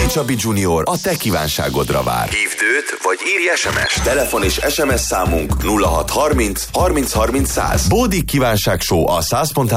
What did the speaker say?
Bódi Csabi Junior a te kívánságodra vár. Hívd őt, vagy írj SMS. Telefon és SMS számunk 0630 30 30 100. Bódi kívánság show a 100.3